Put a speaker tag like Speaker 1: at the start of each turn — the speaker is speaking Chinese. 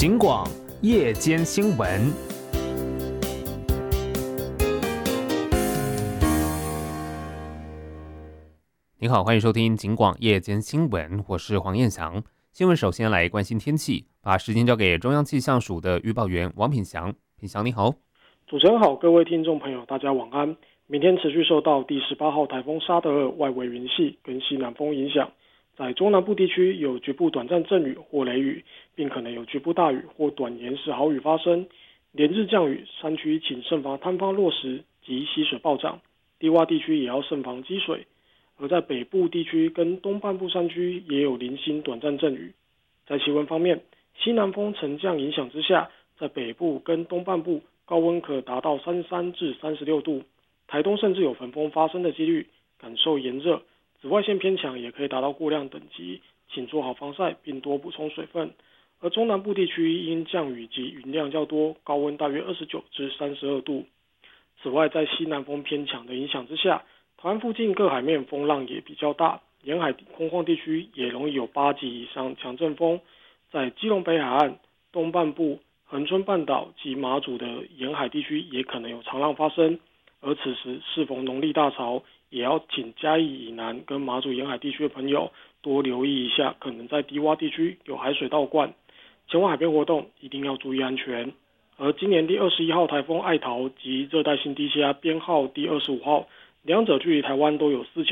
Speaker 1: 警广夜间新闻。您好，欢迎收听警广夜间新闻，我是黄彦翔。新闻首先来关心天气，把时间交给中央气象署的预报员王品祥。品祥你好。
Speaker 2: 主持人好，各位听众朋友大家晚安。明天持续受到第18号台风沙德尔外围云系跟西南风影响，在中南部地区有局部短暂阵雨或雷雨，并可能有局部大雨或短延时豪雨发生。连日降雨，山区请慎防坍方落石及溪水暴涨，低洼地区也要慎防积水。而在北部地区跟东半部山区也有零星短暂阵雨。在气温方面，西南风沉降影响之下，在北部跟东半部高温可达到33至36度，台东甚至有焚风发生的几率，感受炎热，紫外线偏强也可以达到过量等级，请做好防晒并多补充水分。而中南部地区因降雨及云量较多，高温大约29至32度。此外，在西南风偏强的影响之下，台湾附近各海面风浪也比较大，沿海空旷地区也容易有8级以上强阵风。在基隆北海岸、东半部、恒春半岛及马祖的沿海地区也可能有长浪发生。而此时适逢农历大潮，也要请嘉义以南跟马祖沿海地区的朋友多留意一下，可能在低洼地区有海水倒灌，前往海边活动一定要注意安全。而今年第21号台风爱桃及热带性低气压编号第25号，两者距离台湾都有